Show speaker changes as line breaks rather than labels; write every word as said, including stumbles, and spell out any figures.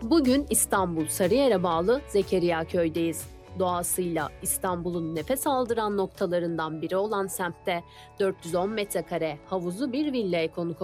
Bugün İstanbul Sarıyer'e bağlı Zekeriya köydeyiz. Doğasıyla İstanbul'un nefes aldıran noktalarından biri olan semtte dört yüz on metrekare havuzlu bir villaya konuk